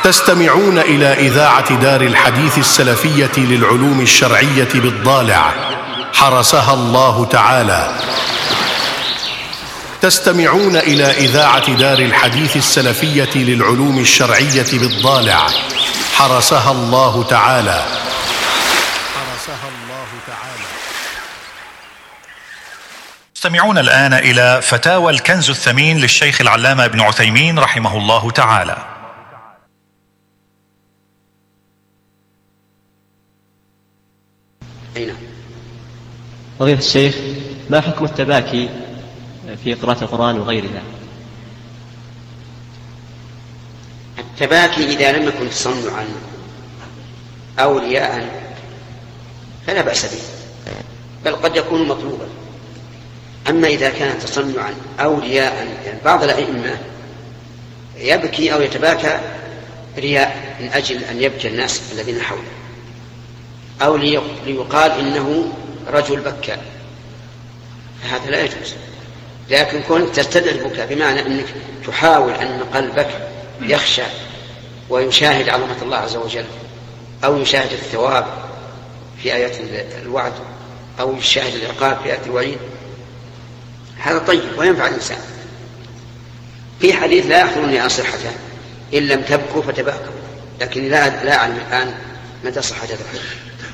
تستمعون إلى إذاعة دار الحديث السلفية للعلوم الشرعية بالضالع حرسها الله تعالى. تستمعون إلى إذاعة دار الحديث السلفية للعلوم الشرعية بالضالع حرسها الله تعالى. تستمعون الآن إلى فتاوى الكنز الثمين للشيخ العلامة ابن عثيمين رحمه الله تعالى. فضيلة الشيخ، ما حكم التباكي في قراءة القرآن وغيرها؟ التباكي إذا لم يكن تصنعا أو رياء فلا بأس به، بل قد يكون مطلوبا. أما إذا كان تصنعا أو رياء، يعني بعض الأئمة يبكي أو يتباكى رياء من أجل أن يبكي الناس الذين حوله، أو ليقال إنه رجل بكى، فهذا لا يجوز. لكن كونك تستدعي البكاء بمعنى أنك تحاول أن قلبك يخشى ويشاهد عظمة الله عز وجل، أو يشاهد الثواب في آيات الوعد، أو يشاهد العقاب في آيات الوعيد، هذا طيب وينفع الإنسان. في حديث لا يخبرني عن صحته إن لم تبكوا فتباكوا، لكن لا أعلم الآن متى صحة هذا الحديث.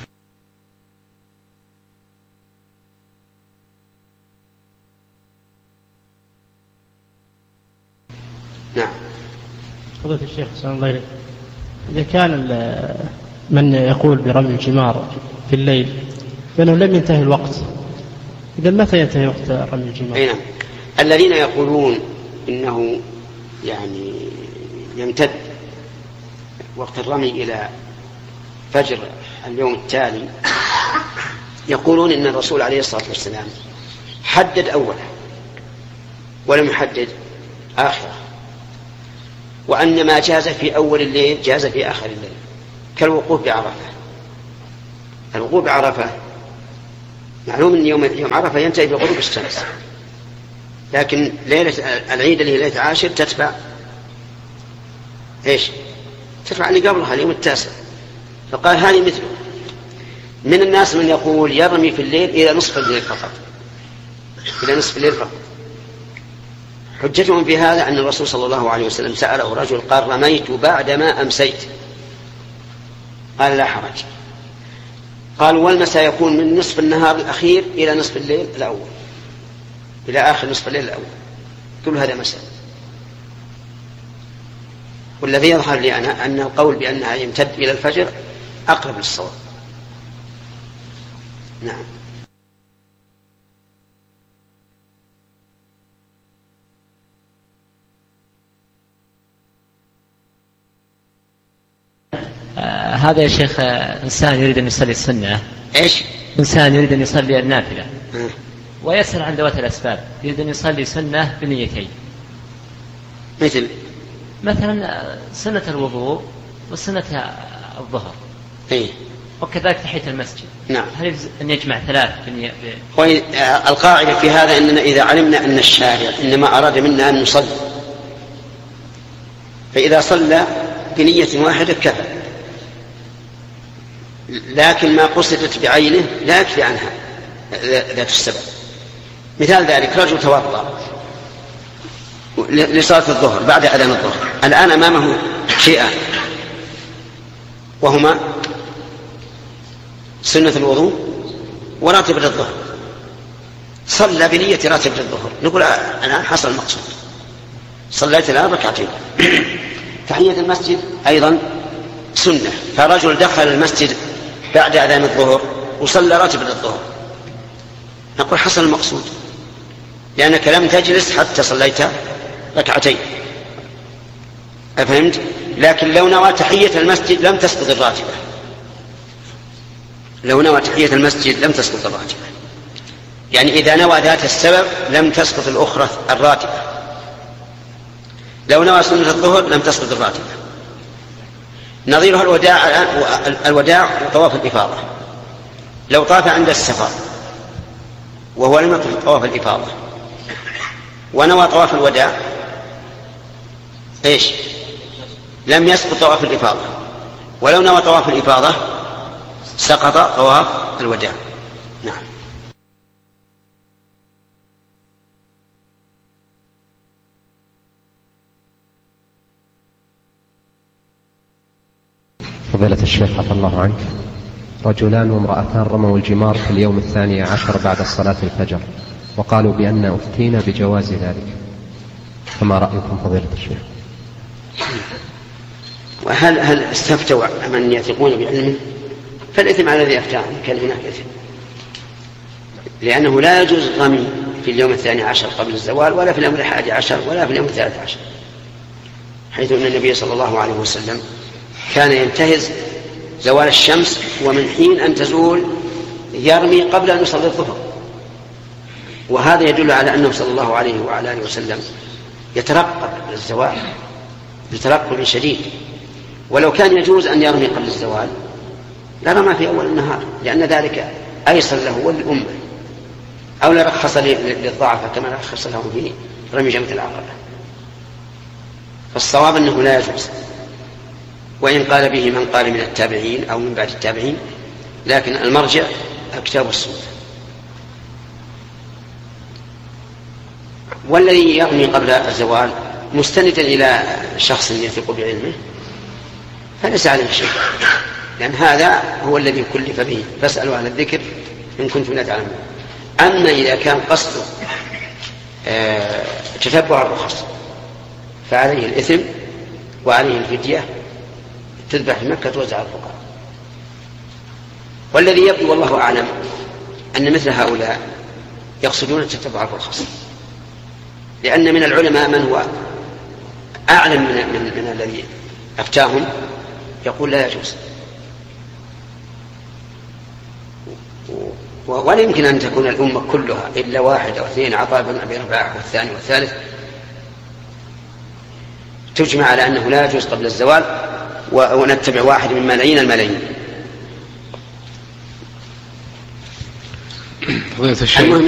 نعم. فضيلة الشيخ حسن الله إليك، إذا كان من يقول برمي الجمار في الليل فإنه لم ينتهي الوقت، إذا متى ينتهي وقت رمي الجمار؟ نعم. الذين يقولون إنه يعني يمتد وقت الرمي إلى فجر اليوم التالي يقولون إن الرسول عليه الصلاة والسلام حدد أوله ولم يحدد آخره، وأن ما جاز في أول الليل جاز في آخر الليل، كالوقوف بعرفة. الوقوف بعرفة معلوم أن يوم عرفة ينتهي بغروب الشمس، لكن ليلة العيد اللي هي ليلة عاشر تتبع إيش؟ تتبع اللي قبلها اليوم التاسع. فقال هذه مثله. من الناس من يقول يرمي في الليل إلى نصف الليل فقط، إلى نصف الليل فقط. حجتهم في هذا أن الرسول صلى الله عليه وسلم سأله رجل قال رميت بعدما أمسيت، قال لا حرج. قال والمساء يكون من نصف النهار الأخير إلى نصف الليل الأول، إلى آخر نصف الليل الأول، كل هذا مساء. والذي يظهر لي أنا أن القول بأنها يمتد إلى الفجر أقرب للصواب. نعم. هذا يا شيخ إنسان يريد أن يصلي السنة. إيش؟ إنسان يريد أن يصلي النافلة ويسأل عن ذوات الأسباب، يريد أن يصلي سنة بنيتين، مثلا سنة الوضوء وسنة الظهر، وكذلك تحية المسجد. نعم. هل يجوز أن يجمع ثلاث القاعدة في هذا أننا إذا علمنا أن الشارع إنما أراد منا أن نصلي، فإذا صلى بنية واحدة كفى، لكن ما قصدت بعينه لا يكفي عنها ذات السبب. مثال ذلك رجل توضأ لصلاة الظهر بعد أذان الظهر، الآن أمامه شيئان وهما سنة الوضوء وراتبة الظهر، صلى بنية راتبة الظهر، نقول الآن حصل المقصود، صليت الآن ركعتين. تحية المسجد أيضا سنة، فرجل دخل المسجد بعد أذان الظهر وصلى راتبة الظهر، نقول حصل المقصود، لأنك لم تجلس حتى صليت ركعتين. أفهمت؟ لكن لو نوى تحية المسجد لم تسقط الراتبة، لو نوى تحية المسجد لم تسقط الراتبة، يعني إذا نوى ذات السبب لم تسقط الأخرى الراتبة. لو نوى سنة الظهر لم تسقط الراتبة. نظيرها الوداع وطواف الإفاضة، لو طاف عند السفر وهو لم يطف طواف الإفاضة ونوى طواف الوداع ايش؟ لم يسقط طواف الإفاضة، ولو نوى طواف الإفاضة سقط طواف الوداع. نعم. فضيلة الشيخ عفى الله عنك، رجلان وامرأتان رموا الجمار في اليوم 12 بعد صلاة الفجر، وقالوا بأن أفتينا بجواز ذلك، فما رأيكم فضيلة الشيخ؟ وهل استفتوا من يثقون بعلمه؟ فالإثم على الذي أفتاهم، كان هناك إثم، لأنه لا يجوز الرمي في اليوم 12 قبل الزوال، ولا في اليوم 11 ولا في اليوم 13، حيث أن النبي صلى الله عليه وسلم كان ينتهز زوال الشمس، ومن حين أن تزول يرمي قبل أن يصلي الظهر. وهذا يدل على أنه صلى الله عليه وعلى آله وسلم يترقب الزوال بترقب شديد، ولو كان يجوز أن يرمي قبل الزوال لرمى في أول النهار، لأن ذلك أيسر له وللأمة، أو لرخص للضعفاء كما رخص لهم في رمي جمرة العقبة. فالصواب أنه لا يجوز، وإن قال به من قال من التابعين أو من بعد التابعين، لكن المرجع الكتاب والسنة. والذي يرمي قبل الزوال مستندا إلى شخص يثق بعلمه فليس عليه شيء، لأن هذا هو الذي كلف به، فاسألوا أهل الذكر إن كنتم لا تعلمون. أما إذا كان قصده تتبع الرخص فعليه الإثم وعليه الفدية، تذبح في مكة توزع على الفقراء. والذي يبدو والله أعلم أن مثل هؤلاء يقصدون تتبع الرخص، لأن من العلماء من هو أعلم من الذي أفتاهم يقول لا يجوز. ولا يمكن أن تكون الأمة كلها إلا واحد أو اثنين، عطاء بن أبي رباح والثاني والثالث، تجمع على أنه لا يجوز قبل الزوال، ونتبع واحد من ملايين الملايين. فضيلة الشيخ